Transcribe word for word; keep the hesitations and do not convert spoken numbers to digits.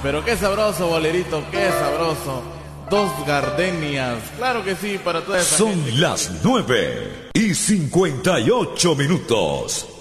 pero qué sabroso, bolerito, qué sabroso. Dos gardenias, claro que sí, para toda esa Son gente. las nueve y cincuenta y ocho minutos.